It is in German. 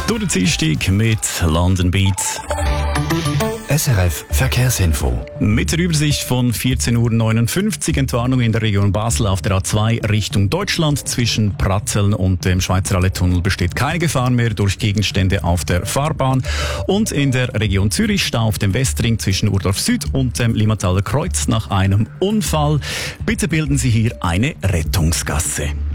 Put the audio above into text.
Durch den Dienstag mit London Beat. SRF Verkehrsinfo. Mit der Übersicht von 14.59 Uhr Entwarnung in der Region Basel auf der A2 Richtung Deutschland. Zwischen Pratzeln und dem Schweizer Allee-Tunnel besteht keine Gefahr mehr durch Gegenstände auf der Fahrbahn. Und in der Region Zürich Stau auf dem Westring zwischen Urdorf Süd und dem Limmataler Kreuz nach einem Unfall. Bitte bilden Sie hier eine Rettungsgasse.